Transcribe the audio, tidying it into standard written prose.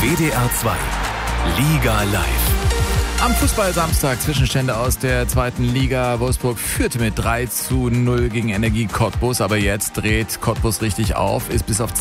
WDR 2 Liga live. Am Fußball-Samstag Zwischenstände aus der zweiten Liga. Wolfsburg führte mit 3:0 gegen Energie Cottbus. Aber jetzt dreht Cottbus richtig auf, ist bis auf